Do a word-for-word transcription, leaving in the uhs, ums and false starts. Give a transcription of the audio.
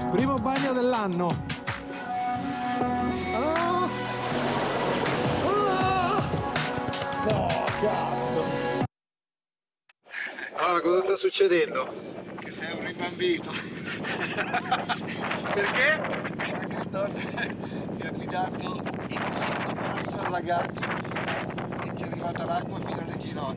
Primo bagno dell'anno. Ah! Ah! Oh, cazzo! Allora, cosa sta succedendo? Che sei un ribambito. Perché? Perché il Don mi ha guidato in questo passo allagato e ci è arrivata l'acqua fino alle ginocchia.